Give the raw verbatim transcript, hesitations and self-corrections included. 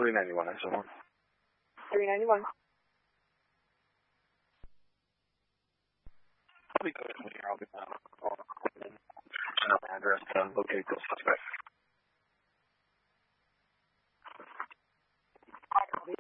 three ninety-one, I saw one. three ninety-one. I'll be good here. I'll be uh, I'll address to locate the suspect.